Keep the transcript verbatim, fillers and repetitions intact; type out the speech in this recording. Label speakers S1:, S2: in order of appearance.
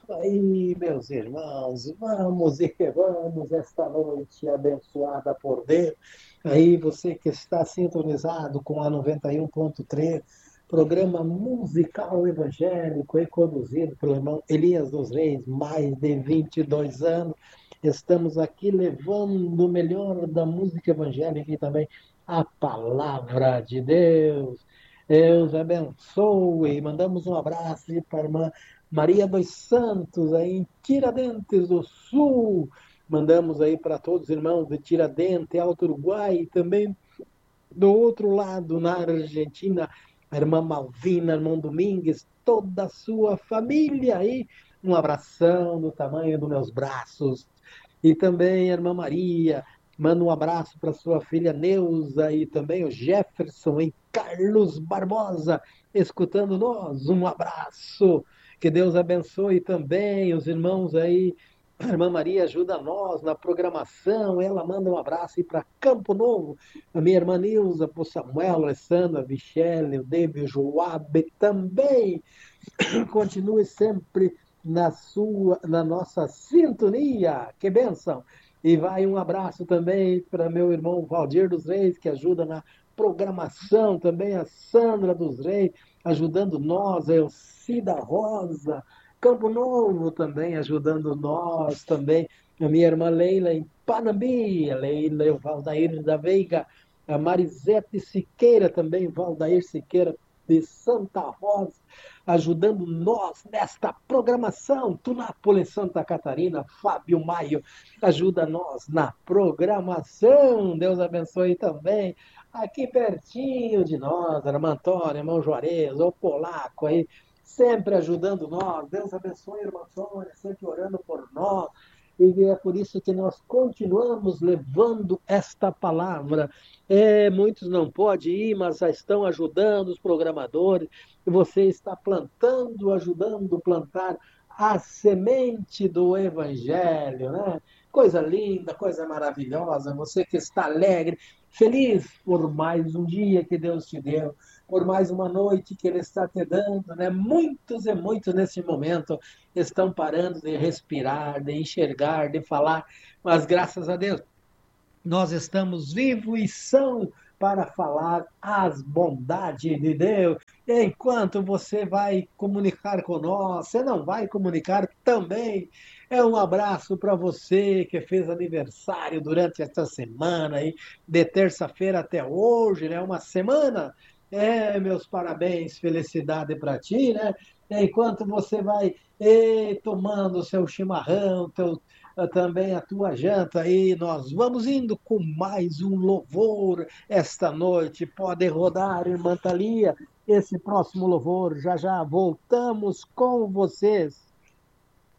S1: Aí, meus irmãos, vamos e vamos esta noite abençoada por Deus. Aí, você que está sintonizado com a noventa e um ponto três, programa musical evangélico e conduzido pelo irmão Elias dos Reis, mais de vinte e dois anos. Estamos aqui levando o melhor da música evangélica e também a palavra de Deus. Deus abençoe. Mandamos um abraço para a irmã Maria dos Santos, aí em Tiradentes do Sul. Mandamos aí para todos os irmãos de Tiradentes, Alto Uruguai, e também do outro lado, na Argentina, a irmã Malvina, irmão Domingues, toda a sua família aí. Um abração do tamanho dos meus braços. E também a irmã Maria, manda um abraço para sua filha Neuza e também o Jefferson e Carlos Barbosa, escutando nós. Um abraço. Que Deus abençoe também os irmãos aí. A irmã Maria ajuda nós na programação. Ela manda um abraço aí para Campo Novo. A minha irmã Nilza, para o Samuel, a Alessandra, a Michele, o David, o Joabe também. Continue sempre na sua, na nossa sintonia. Que bênção! E vai um abraço também para meu irmão Valdir dos Reis, que ajuda na programação, também a Sandra dos Reis, ajudando nós, a Elcida Rosa, Campo Novo também ajudando nós, também a minha irmã Leila em Panambi, a Leila e o Valdair da Veiga, a Marisete Siqueira também, Valdair Siqueira de Santa Rosa, ajudando nós nesta programação. Tunápolis, Santa Catarina, Fábio Maio, ajuda nós na programação. Deus abençoe também. Aqui pertinho de nós, irmã Antônia, irmão Juarez, o Polaco aí, sempre ajudando nós. Deus abençoe, irmã Antônia, sempre orando por nós. E é por isso que nós continuamos levando esta palavra. É, muitos não podem ir, mas já estão ajudando os programadores. E você está plantando, ajudando a plantar a semente do Evangelho, né? Coisa linda, coisa maravilhosa. Você que está alegre, feliz por mais um dia que Deus te deu, por mais uma noite que Ele está te dando, né? Muitos e muitos nesse momento estão parando de respirar, de enxergar, de falar, mas graças a Deus nós estamos vivos e são para falar as bondades de Deus. E enquanto você vai comunicar com nós, você não vai comunicar também. É um abraço para você que fez aniversário durante esta semana, aí, de terça-feira até hoje, né? Uma semana. É, meus parabéns, felicidade para ti, né? Enquanto você vai eh, tomando o seu chimarrão, teu, também a tua janta aí, nós vamos indo com mais um louvor esta noite. Pode rodar, irmã Thalia, esse próximo louvor. Já já voltamos com vocês.